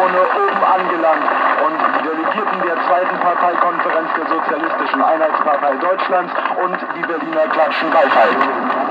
Laune oben angelangt und die Delegierten der zweiten Parteikonferenz der Sozialistischen Einheitspartei Deutschlands und die Berliner klatschen Beifall.